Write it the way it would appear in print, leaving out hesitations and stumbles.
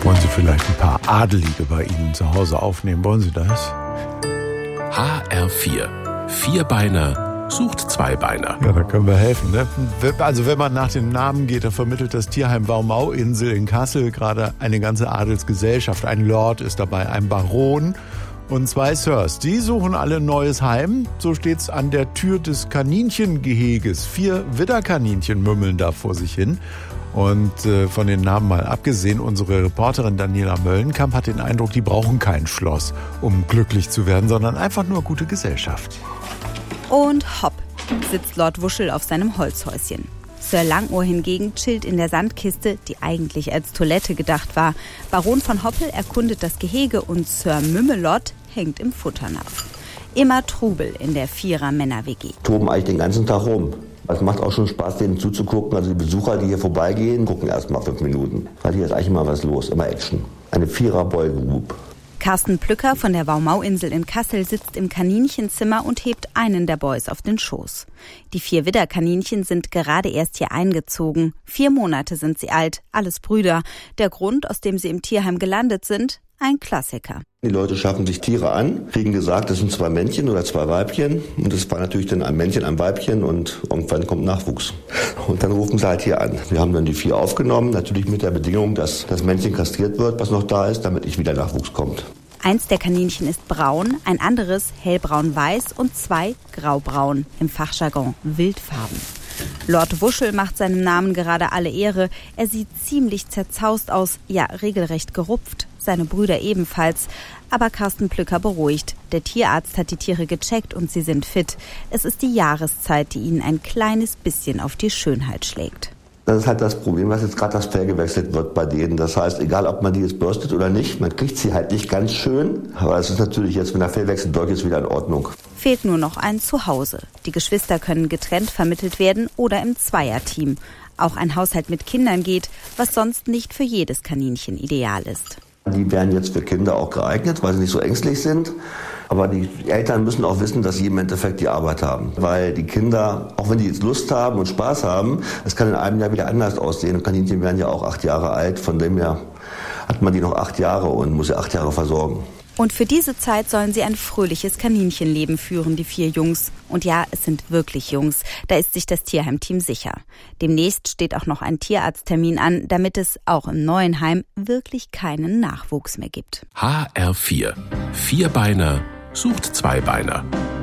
Wollen Sie vielleicht ein paar Adelige bei Ihnen zu Hause aufnehmen? Wollen Sie das? HR4. Vierbeiner sucht Zweibeiner. Ja, da können wir helfen. Ne? Also wenn man nach den Namen geht, dann vermittelt das Tierheim Waumauinsel in Kassel gerade eine ganze Adelsgesellschaft. Ein Lord ist dabei, ein Baron und 2 Sirs. Die suchen alle ein neues Heim. So steht's an der Tür des Kaninchengeheges. 4 Widderkaninchen mümmeln da vor sich hin. Und von den Namen mal abgesehen, unsere Reporterin Daniela Möllenkamp hat den Eindruck, die brauchen kein Schloss, um glücklich zu werden, sondern einfach nur gute Gesellschaft. Und hopp, sitzt Lord Wuschel auf seinem Holzhäuschen. Sir Langohr hingegen chillt in der Sandkiste, die eigentlich als Toilette gedacht war. Baron von Hoppel erkundet das Gehege und Sir Mümmelott hängt im Futternapf. Immer Trubel in der 4er-Männer-WG. Toben eigentlich den ganzen Tag rum. Es macht auch schon Spaß, denen zuzugucken. Also die Besucher, die hier vorbeigehen, gucken erst mal 5 Minuten. Weil hier ist eigentlich immer was los, immer Action. Eine 4er-Boy-Group. Carsten Plücker von der Waumauinsel in Kassel sitzt im Kaninchenzimmer und hebt einen der Boys auf den Schoß. Die 4 Widderkaninchen sind gerade erst hier eingezogen. 4 Monate sind sie alt, alles Brüder. Der Grund, aus dem sie im Tierheim gelandet sind, ein Klassiker. Die Leute schaffen sich Tiere an, kriegen gesagt, das sind 2 Männchen oder 2 Weibchen. Und das war natürlich dann ein Männchen, ein Weibchen und irgendwann kommt Nachwuchs. Und dann rufen sie halt hier an. Wir haben dann die 4 aufgenommen, natürlich mit der Bedingung, dass das Männchen kastriert wird, was noch da ist, damit nicht wieder Nachwuchs kommt. Eins der Kaninchen ist braun, ein anderes hellbraun-weiß und 2 graubraun, im Fachjargon wildfarben. Lord Wuschel macht seinem Namen gerade alle Ehre. Er sieht ziemlich zerzaust aus, ja regelrecht gerupft. Seine Brüder ebenfalls. Aber Carsten Plücker beruhigt. Der Tierarzt hat die Tiere gecheckt und sie sind fit. Es ist die Jahreszeit, die ihnen ein kleines bisschen auf die Schönheit schlägt. Das ist halt das Problem, dass jetzt gerade das Fell gewechselt wird bei denen. Das heißt, egal ob man die jetzt bürstet oder nicht, man kriegt sie halt nicht ganz schön. Aber es ist natürlich jetzt, wenn der Fellwechsel durch ist, wieder in Ordnung. Fehlt nur noch ein Zuhause. Die Geschwister können getrennt vermittelt werden oder im Zweierteam. Auch ein Haushalt mit Kindern geht, was sonst nicht für jedes Kaninchen ideal ist. Die wären jetzt für Kinder auch geeignet, weil sie nicht so ängstlich sind. Aber die Eltern müssen auch wissen, dass sie im Endeffekt die Arbeit haben. Weil die Kinder, auch wenn die jetzt Lust haben und Spaß haben, es kann in einem Jahr wieder anders aussehen. Und Kaninchen werden ja auch 8 Jahre alt. Von dem her hat man die noch 8 Jahre und muss sie 8 Jahre versorgen. Und für diese Zeit sollen sie ein fröhliches Kaninchenleben führen, die 4 Jungs. Und ja, es sind wirklich Jungs. Da ist sich das Tierheimteam sicher. Demnächst steht auch noch ein Tierarzttermin an, damit es auch im neuen Heim wirklich keinen Nachwuchs mehr gibt. HR4. Vierbeiner sucht Zweibeiner.